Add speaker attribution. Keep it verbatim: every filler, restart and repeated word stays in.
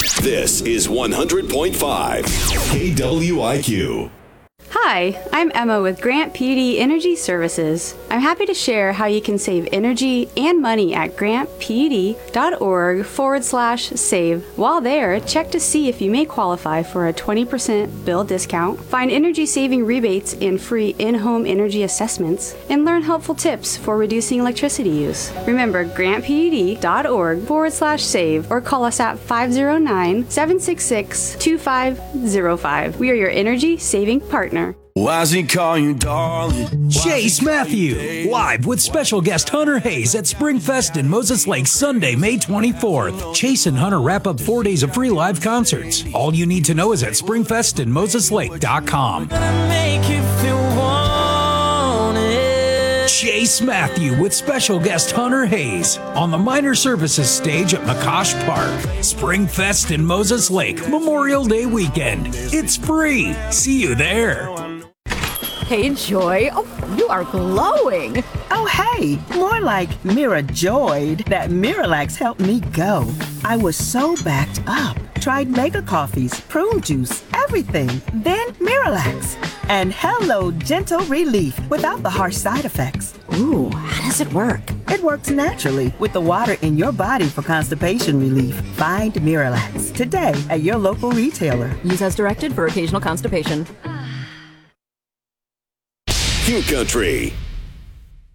Speaker 1: This is one hundred point five K W I Q.
Speaker 2: Hi, I'm Emma with Grant P D Energy Services. I'm happy to share how you can save energy and money at grantpd.org forward slash save. While there, check to see if you may qualify for a twenty percent bill discount, find energy saving rebates and free in-home energy assessments, and learn helpful tips for reducing electricity use. Remember, grantpd.org forward slash save or call us at five oh nine, seven six six, two five oh five. We are your energy saving partner.
Speaker 3: Why's he call you darling?
Speaker 4: Chase Matthew, live with special guest Hunter Hayes at Springfest in Moses Lake Sunday, May twenty-fourth. Chase and Hunter wrap up four days of free live concerts. All you need to know is at springfest in moses lake dot com. Chase Matthew with special guest Hunter Hayes on the Minor Services stage at McCosh Park. Springfest in Moses Lake, Memorial Day weekend. It's free. See you there.
Speaker 5: Hey, Joy. Oh, you are glowing.
Speaker 6: Oh, hey. More like Mira joyed that Miralax helped me go. I was so backed up. Tried mega coffees, prune juice, everything. Then Miralax. And hello, gentle relief without the harsh side effects.
Speaker 5: Ooh, how does it work?
Speaker 6: It works naturally with the water in your body for constipation relief. Find Miralax today at your local retailer.
Speaker 5: Use as directed for occasional constipation.
Speaker 1: Q Country.